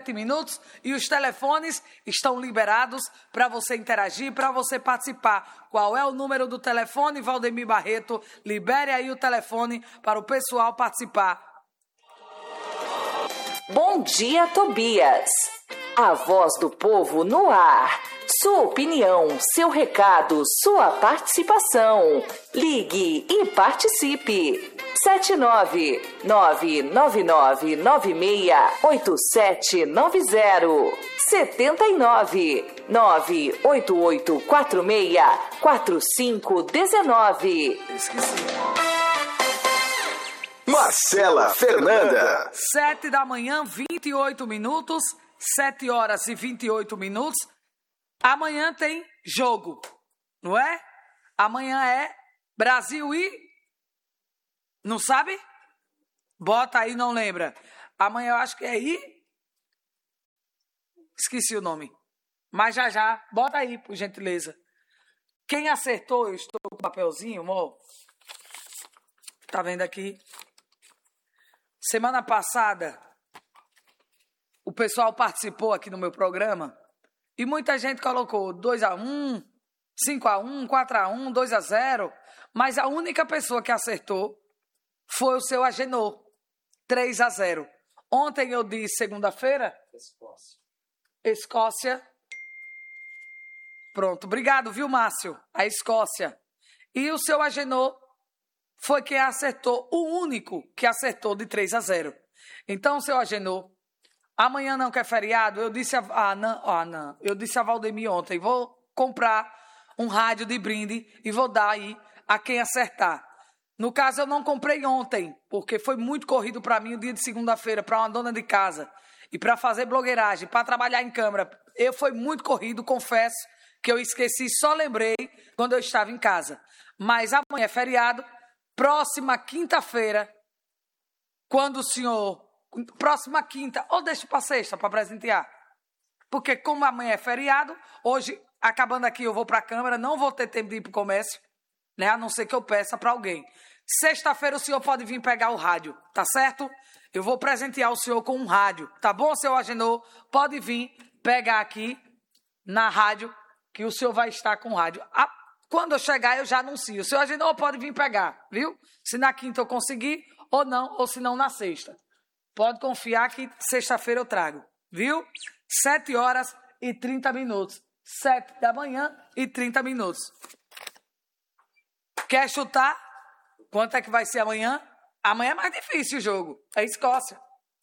7 minutos e os telefones estão liberados para você interagir, para você participar. Qual é o número do telefone, Valdemir Barreto? Libere aí o telefone para o pessoal participar. Bom dia, Tobias. A voz do povo no ar. Sua opinião, seu recado, sua participação. Ligue e participe. 79-99996-8790. 79-98846-4519. Esqueci. Marcela Fernanda. 7 da manhã, 28 minutos. 7 horas e 28 minutos. Amanhã tem jogo, não é? Amanhã é Brasil e... Não sabe? Bota aí, não lembra. Amanhã eu acho que é Esqueci o nome. Mas já. Bota aí, por gentileza. Quem acertou, eu estou com o papelzinho, amor. Tá vendo aqui? Semana passada, o pessoal participou aqui no meu programa e muita gente colocou 2-1, 5-1, 4-1, 2-0, mas a única pessoa que acertou foi o seu Agenor, 3-0. Ontem eu disse, segunda-feira? Escócia. Pronto, obrigado, viu, Márcio? A Escócia. E o seu Agenor foi quem acertou, o único que acertou de 3-0. Então, seu Agenor, amanhã não que é feriado, eu disse eu disse a Valdemir ontem, vou comprar um rádio de brinde e vou dar aí a quem acertar. No caso, eu não comprei ontem, porque foi muito corrido para mim o dia de segunda-feira, para uma dona de casa, e para fazer blogueiragem, para trabalhar em câmara. Foi muito corrido, confesso que eu esqueci, só lembrei quando eu estava em casa. Mas amanhã é feriado. Próxima quinta-feira, quando o senhor... Próxima quinta, ou deixa para sexta para presentear. Porque como amanhã é feriado, hoje, acabando aqui, eu vou para a Câmara, não vou ter tempo de ir para o comércio, né? A não ser que eu peça para alguém. Sexta-feira o senhor pode vir pegar o rádio, tá certo? Eu vou presentear o senhor com um rádio, tá bom, seu Agenor? Pode vir pegar aqui na rádio, que o senhor vai estar com o rádio. Quando eu chegar, eu já anuncio. O seu Agenor pode vir pegar, viu? Se na quinta eu conseguir, ou não, ou se não na sexta. Pode confiar que sexta-feira eu trago, viu? 7 horas e 30 minutos. 7 da manhã e 30 minutos. Quer chutar? Quanto é que vai ser amanhã? Amanhã é mais difícil o jogo. É Escócia.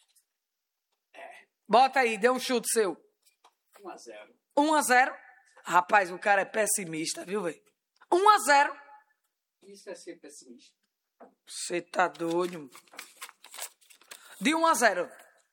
Bota aí, dê um chute seu. 1-0. 1-0? Rapaz, o cara é pessimista, viu, velho? 1-0. Isso é ser pessimista. Você tá doido. De 1-0.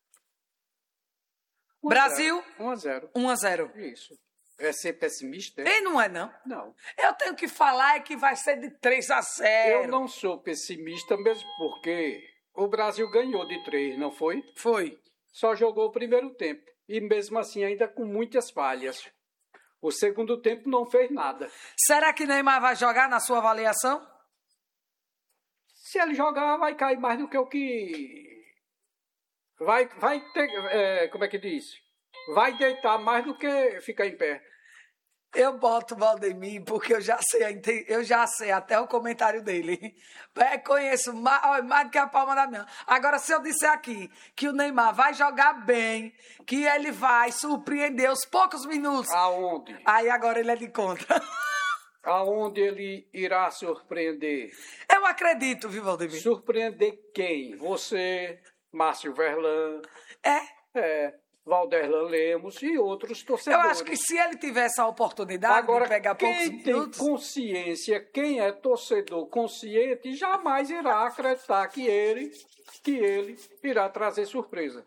Brasil. 1-0. 1-0. Isso. É ser pessimista? E não é, não? Não. Eu tenho que falar que vai ser de 3-0. Eu não sou pessimista mesmo porque o Brasil ganhou de 3, não foi? Foi. Só jogou o primeiro tempo. E mesmo assim ainda com muitas falhas. O segundo tempo não fez nada. Será que Neymar vai jogar na sua avaliação? Se ele jogar, vai cair mais do que o que... Vai ter... como é que diz? Vai deitar mais do que ficar em pé. Eu boto o Valdemir porque eu já sei até o comentário dele. Conheço mais do que a palma da mão. Agora, se eu disser aqui que o Neymar vai jogar bem, que ele vai surpreender os poucos minutos... Aonde? Aí agora ele é de contra. Aonde ele irá surpreender? Eu acredito, viu, Valdemir? Surpreender quem? Você, Márcio Verlan... Valderlan Lemos e outros torcedores. Eu acho que se ele tivesse essa oportunidade agora, de pegar poucos quem minutos... tem consciência, quem é torcedor consciente, jamais irá acreditar que ele irá trazer surpresa.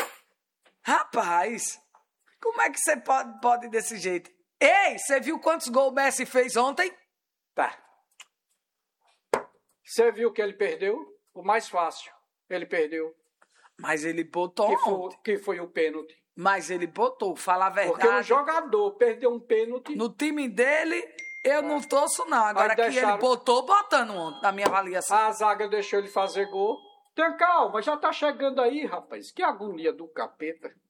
Rapaz, como é que você pode desse jeito? Ei, você viu quantos gols o Messi fez ontem? Tá. Você viu que ele perdeu? O mais fácil, ele perdeu. Mas ele botou que foi o pênalti. Mas ele botou, fala a verdade. Porque o jogador perdeu um pênalti. No time dele, eu não torço não. Agora que ele botou, botando ontem, na minha avaliação. A zaga deixou ele fazer gol. Tem calma, já tá chegando aí, rapaz. Que agonia do capeta.